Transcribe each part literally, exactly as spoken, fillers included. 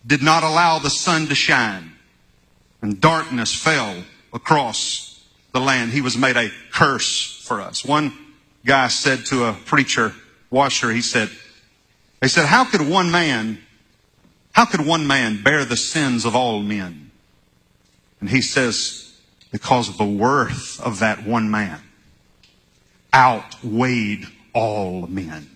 did not allow the sun to shine, and darkness fell across the land. He was made a curse for us. One guy said to a preacher, washer, he said, he said, how could one man, how could one man bear the sins of all men? And he says, because the worth of that one man outweighed all men.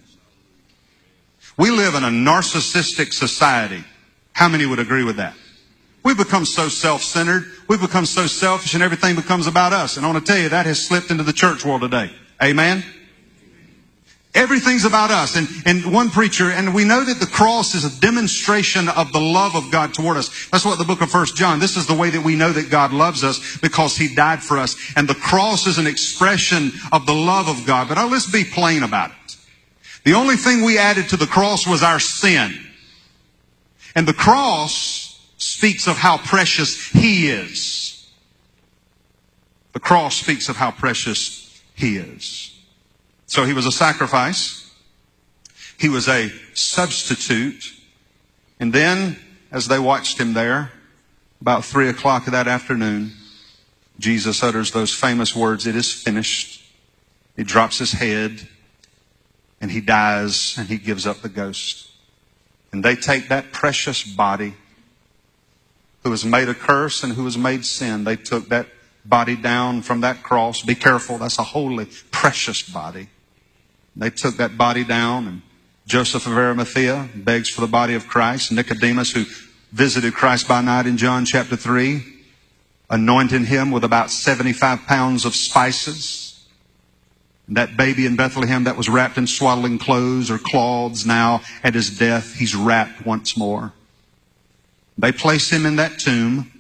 We live in a narcissistic society. How many would agree with that? We've become so self-centered. We've become so selfish, and everything becomes about us. And I want to tell you, that has slipped into the church world today. Amen? Everything's about us. And, and one preacher, and we know that the cross is a demonstration of the love of God toward us. That's what the book of First John, this is the way that we know that God loves us, because He died for us. And the cross is an expression of the love of God. But now let's be plain about it. The only thing we added to the cross was our sin. And the cross speaks of how precious He is. The cross speaks of how precious He is. So He was a sacrifice. He was a substitute. And then, as they watched Him there, about three o'clock that afternoon, Jesus utters those famous words, "It is finished." He drops His head, and He dies, and He gives up the ghost. And they take that precious body, who was made a curse and who was made sin, they took that body down from that cross. Be careful, that's a holy, precious body. They took that body down, and Joseph of Arimathea begs for the body of Christ. Nicodemus, who visited Christ by night in John chapter three, anointed Him with about seventy-five pounds of spices. And that baby in Bethlehem that was wrapped in swaddling clothes or cloths, now at His death, He's wrapped once more. They place Him in that tomb,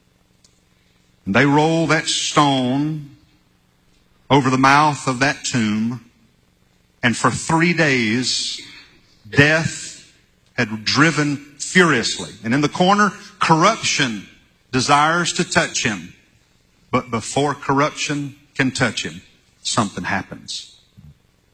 and they roll that stone over the mouth of that tomb. And for three days, death had driven furiously. And in the corner, corruption desires to touch Him. But before corruption can touch Him, something happens.